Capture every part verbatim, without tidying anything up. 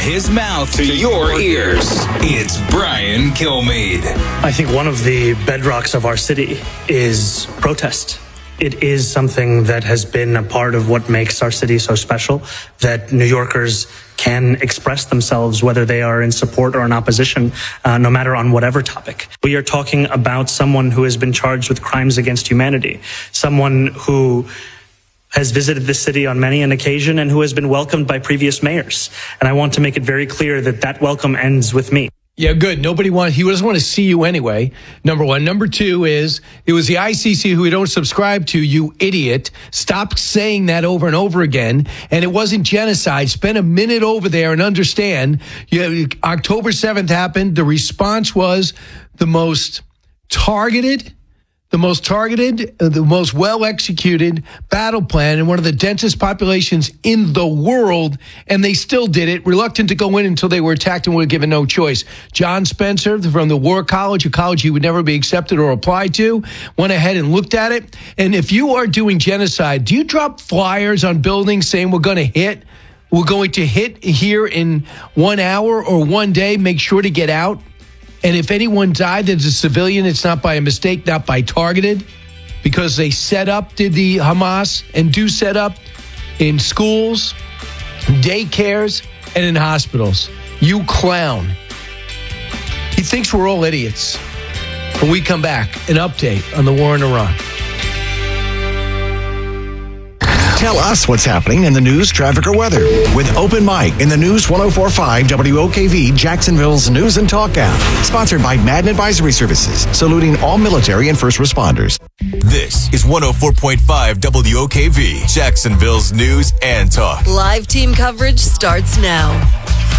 his mouth to your ears. It's Brian Kilmeade. I think one of the bedrocks of our city is protest. It is something that has been a part of what makes our city so special, that New Yorkers can express themselves, whether they are in support or in opposition, uh, no matter on whatever topic. We are talking about someone who has been charged with crimes against humanity, someone who has visited this city on many an occasion and who has been welcomed by previous mayors. And I want to make it very clear that that welcome ends with me. Yeah, good. Nobody wants, he doesn't want to see you anyway. Number one. Number two is, it was the I C C who we don't subscribe to, you idiot. Stop saying that over and over again. And it wasn't genocide. Spend a minute over there and understand. You, October seventh happened. The response was the most targeted, the most targeted, uh, the most well-executed battle plan in one of the densest populations in the world, and they still did it, reluctant to go in until they were attacked and were given no choice. John Spencer from the War College, a college he would never be accepted or apply to, went ahead and looked at it. And if you are doing genocide, do you drop flyers on buildings saying we're going to hit? We're going to hit here in one hour or one day, make sure to get out? And if anyone died that's a civilian, it's not by a mistake, not by targeted, because they set up, did the Hamas, and do set up in schools, daycares, and in hospitals. You clown. He thinks we're all idiots. When we come back, an update on the war in Iran. Tell us what's happening in the news, traffic, or weather with Open Mic in the News one oh four point five W O K V, Jacksonville's News and Talk app. Sponsored by Madden Advisory Services, saluting all military and first responders. This is one oh four point five W O K V, Jacksonville's News and Talk. Live team coverage starts now.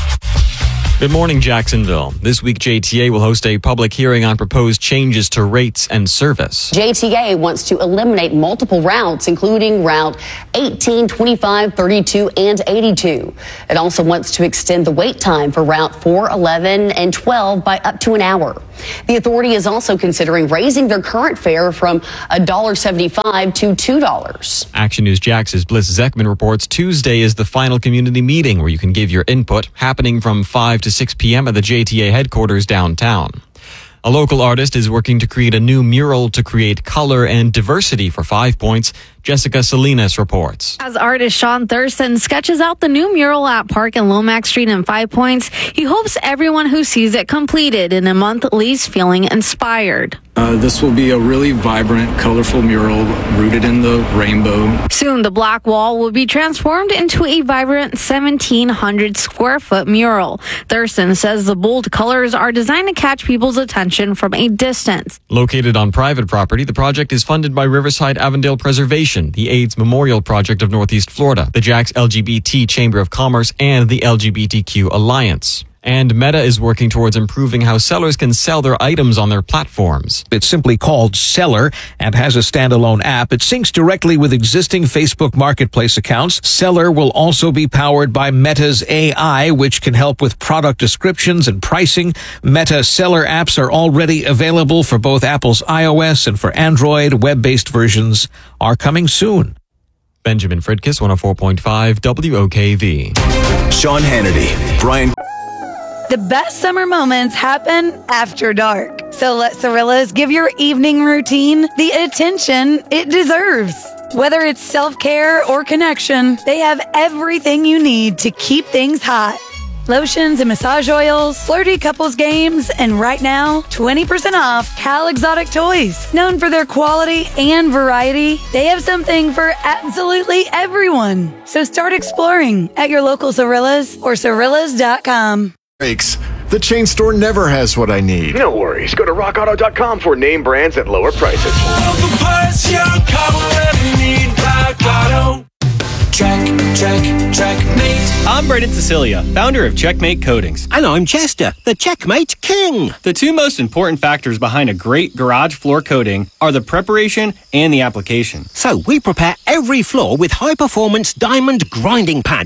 Good morning, Jacksonville. This week, J T A will host a public hearing on proposed changes to rates and service. J T A wants to eliminate multiple routes, including Route eighteen, twenty-five, thirty-two, and eighty-two. It also wants to extend the wait time for Route four, eleven, and twelve by up to an hour. The authority is also considering raising their current fare from one dollar seventy-five to two dollars. Action News Jax's Bliss Zeckman reports Tuesday is the final community meeting where you can give your input, happening from five to six p.m. at the J T A headquarters downtown. A local artist is working to create a new mural to create color and diversity for Five Points. Jessica Salinas reports. As artist Sean Thurston sketches out the new mural at Park and Lomax Street in Five Points, he hopes everyone who sees it completed in a month leaves feeling inspired. Uh, this will be a really vibrant, colorful mural rooted in the rainbow. Soon, the black wall will be transformed into a vibrant seventeen hundred square foot mural. Thurston says the bold colors are designed to catch people's attention from a distance. Located on private property, the project is funded by Riverside Avondale Preservation, the AIDS Memorial Project of Northeast Florida, the Jax L G B T Chamber of Commerce, and the L G B T Q Alliance. And Meta is working towards improving how sellers can sell their items on their platforms. It's simply called Seller and has a standalone app. It syncs directly with existing Facebook Marketplace accounts. Seller will also be powered by Meta's A I, which can help with product descriptions and pricing. Meta Seller apps are already available for both Apple's iOS and for Android. Web-based versions are coming soon. Benjamin Fridkiss, one oh four point five W O K V. Sean Hannity, Brian. The best summer moments happen after dark. So let Cirillas give your evening routine the attention it deserves. Whether it's self-care or connection, they have everything you need to keep things hot. Lotions and massage oils, flirty couples games, and right now, twenty percent off Cal Exotic Toys. Known for their quality and variety, they have something for absolutely everyone. So start exploring at your local Cirillas or Cirillas dot com. Breaks. The chain store never has what I need. No worries. Go to rock auto dot com for name brands at lower prices. All the parts your car will ever need. Rock Auto. Check, check, checkmate. I'm Brendan Cecilia, founder of Checkmate Coatings. And I'm Chester, the Checkmate King. The two most important factors behind a great garage floor coating are the preparation and the application. So we prepare every floor with high-performance diamond grinding pads.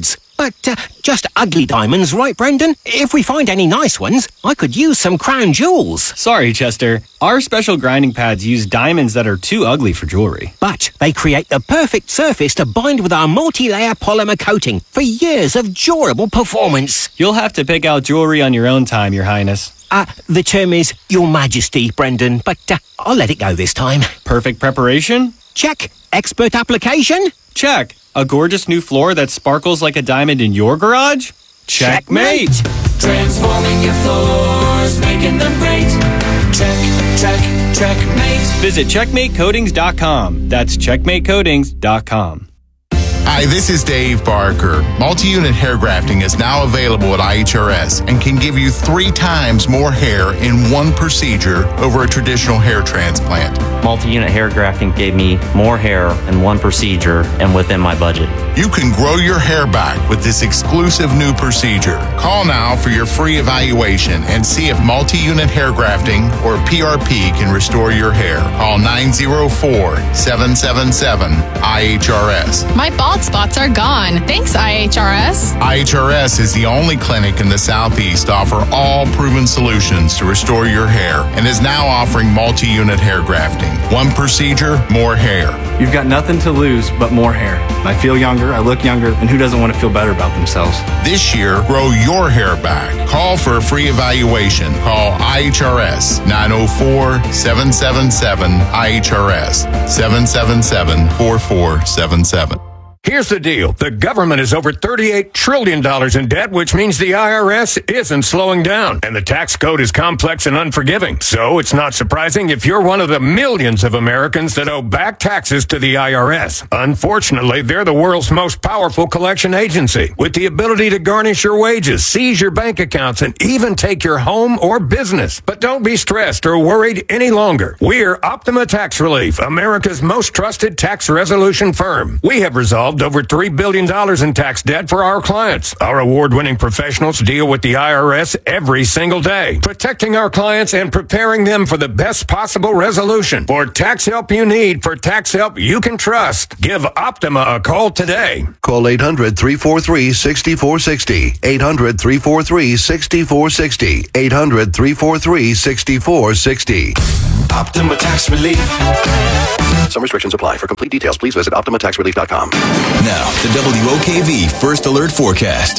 But uh, just ugly diamonds, right, Brendan? If we find any nice ones, I could use some crown jewels. Sorry, Chester. Our special grinding pads use diamonds that are too ugly for jewelry. But they create the perfect surface to bind with our multi-layer polymer coating for years of durable performance. You'll have to pick out jewelry on your own time, Your Highness. Uh, the term is Your Majesty, Brendan, but uh, I'll let it go this time. Perfect preparation? Check. Expert application? Check. A gorgeous new floor that sparkles like a diamond in your garage? Checkmate! Transforming your floors, making them great. Check, check, checkmate. Visit checkmate coatings dot com. That's checkmate coatings dot com. Hi, this is Dave Barker. Multi-unit hair grafting is now available at I H R S and can give you three times more hair in one procedure over a traditional hair transplant. Multi-unit hair grafting gave me more hair in one procedure and within my budget. You can grow your hair back with this exclusive new procedure. Call now for your free evaluation and see if multi-unit hair grafting or P R P can restore your hair. Call nine zero four, seven seven seven, I H R S. My bald spots are gone. Thanks, I H R S. I H R S is the only clinic in the Southeast to offer all proven solutions to restore your hair and is now offering multi-unit hair grafting. One procedure, more hair. You've got nothing to lose but more hair. I feel younger, I look younger, and who doesn't want to feel better about themselves? This year, grow your hair back. Call for a free evaluation. Call I H R S nine oh four, seven seven seven, I H R S seven seven seven, four four seven seven. Here's the deal. The government is over thirty-eight trillion dollars in debt, which means the I R S isn't slowing down. And the tax code is complex and unforgiving. So it's not surprising if you're one of the millions of Americans that owe back taxes to the I R S. Unfortunately, they're the world's most powerful collection agency, with the ability to garnish your wages, seize your bank accounts, and even take your home or business. But don't be stressed or worried any longer. We're Optima Tax Relief, America's most trusted tax resolution firm. We have resolved over three billion dollars in tax debt for our clients. Our award-winning professionals deal with the I R S every single day, protecting our clients and preparing them for the best possible resolution. For tax help you need, for tax help you can trust, give Optima a call today. Call eight hundred, three four three, six four six zero, eight hundred, three four three, six four six zero, eight hundred, three four three, six four six zero. Optima Tax Relief. Some restrictions apply. For complete details, please visit optima tax relief dot com. Now, the W O K V First Alert Forecast.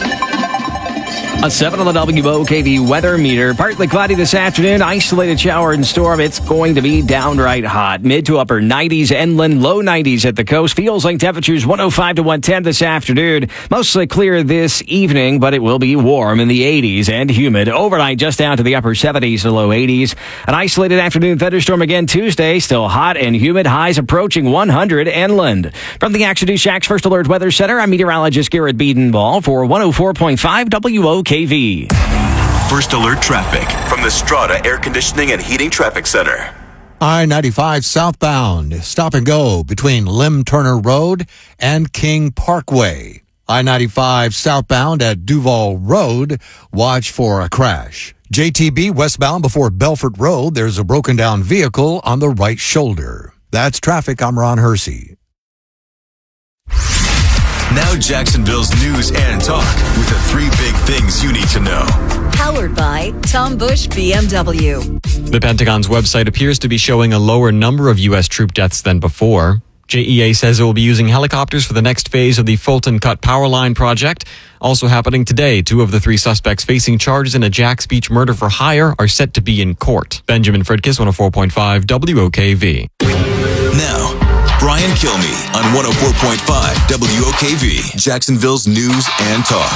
A seven on the W O K V weather meter. Partly cloudy this afternoon. Isolated shower and storm. It's going to be downright hot. Mid to upper nineties inland, low nineties at the coast. Feels like temperatures one oh five to one ten this afternoon. Mostly clear this evening, but it will be warm in the eighties and humid. Overnight just down to the upper seventies to low eighties. An isolated afternoon thunderstorm again Tuesday. Still hot and humid. Highs approaching one hundred inland. From the Action News Shack's First Alert Weather Center, I'm meteorologist Garrett Biedenball for one oh four point five W O K V. First Alert Traffic from the Strata Air Conditioning and Heating Traffic Center. I ninety-five southbound, stop and go between Lim Turner Road and King Parkway. I ninety-five southbound at Duval Road, watch for a crash. J T B westbound before Belfort Road, there's a broken down vehicle on the right shoulder. That's traffic. I'm Ron Hersey. Now Jacksonville's news and talk with the three big things you need to know. Powered by Tom Bush B M W. The Pentagon's website appears to be showing a lower number of U S troop deaths than before. J E A says it will be using helicopters for the next phase of the Fulton Cut Power Line project. Also happening today, two of the three suspects facing charges in a Jacks Beach murder for hire are set to be in court. Benjamin Fredkiss, one oh four point five W O K V. Now, Brian Kilmeade on one oh four point five W O K V, Jacksonville's news and talk.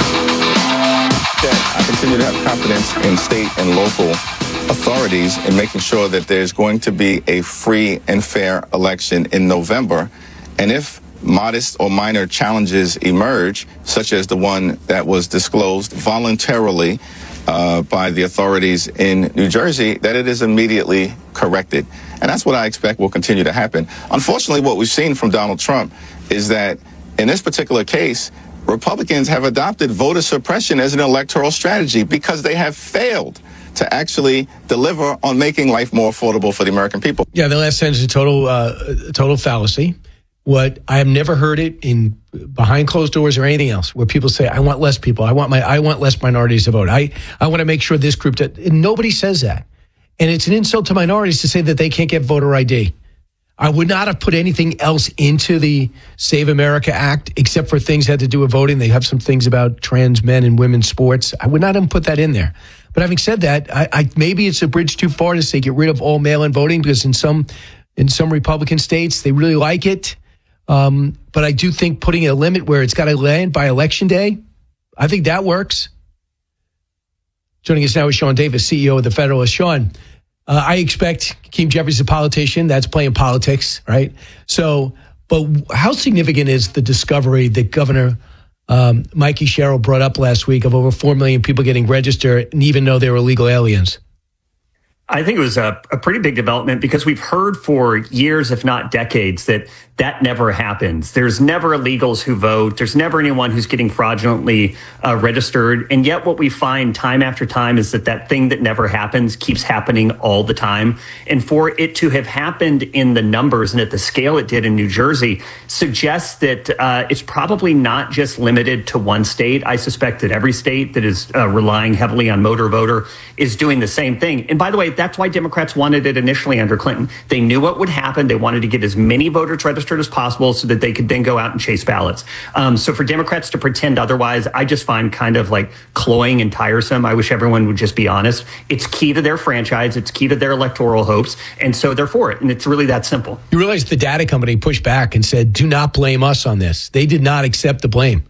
I continue to have confidence in state and local authorities in making sure that there's going to be a free and fair election in November. And if modest or minor challenges emerge, such as the one that was disclosed voluntarily uh, by the authorities in New Jersey, that it is immediately corrected. And that's what I expect will continue to happen. Unfortunately, what we've seen from Donald Trump is that in this particular case, Republicans have adopted voter suppression as an electoral strategy because they have failed to actually deliver on making life more affordable for the American people. Yeah, the last sentence is a total, uh, total fallacy. what I have never heard it in behind closed doors or anything else, where people say, I want less people. I want my, I want less minorities to vote. I, I want to make sure this group, that, and nobody says that. And it's an insult to minorities to say that they can't get voter I D. I would not have put anything else into the Save America Act except for things that had to do with voting. They have some things about trans men and women's sports. I would not have put that in there. But having said that, I, I maybe it's a bridge too far to say get rid of all mail-in voting, because in some in some Republican states they really like it. Um, but I do think putting a limit where it's got to land by election day, I think that works. Joining us now is Sean Davis, C E O of the Federalist. Sean, Uh, I expect Keem Jeffries, a politician, that's playing politics, right? So, but how significant is the discovery that Governor um, Mikey Sherrill brought up last week of over four million people getting registered, and even though they were illegal aliens? I think it was a, a pretty big development, because we've heard for years, if not decades, that that never happens. There's never illegals who vote. There's never anyone who's getting fraudulently uh, registered. And yet what we find time after time is that that thing that never happens keeps happening all the time. And for it to have happened in the numbers and at the scale it did in New Jersey suggests that uh, it's probably not just limited to one state. I suspect that every state that is uh, relying heavily on motor voter is doing the same thing. And by the way, that's why Democrats wanted it initially under Clinton. They knew what would happen. They wanted to get as many voters registered as possible so that they could then go out and chase ballots. Um, so for Democrats to pretend otherwise, I just find kind of like cloying and tiresome. I wish everyone would just be honest. It's key to their franchise. It's key to their electoral hopes. And so they're for it. And it's really that simple. You realize the data company pushed back and said, do not blame us on this. They did not accept the blame.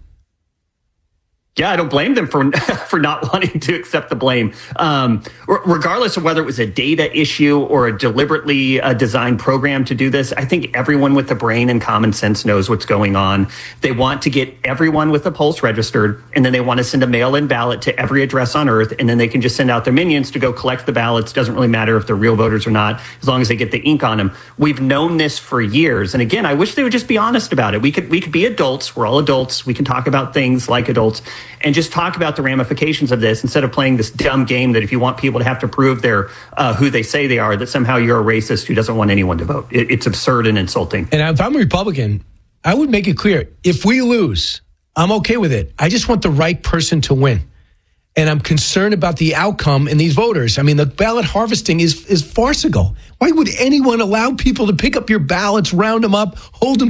Yeah, I don't blame them for for not wanting to accept the blame. Um, r- regardless of whether it was a data issue or a deliberately uh, designed program to do this, I think everyone with a brain and common sense knows what's going on. They want to get everyone with a pulse registered, and then they want to send a mail-in ballot to every address on earth, and then they can just send out their minions to go collect the ballots. Doesn't really matter if they're real voters or not, as long as they get the ink on them. We've known this for years. And again, I wish they would just be honest about it. We could we could be adults. We're all adults. We can talk about things like adults and just talk about the ramifications of this instead of playing this dumb game that if you want people to have to prove they're uh, who they say they are, that somehow you're a racist who doesn't want anyone to vote. It, it's absurd and insulting. And if I'm a Republican, I would make it clear, if we lose, I'm okay with it. I just want the right person to win. And I'm concerned about the outcome in these voters. I mean, the ballot harvesting is, is farcical. Why would anyone allow people to pick up your ballots, round them up, hold them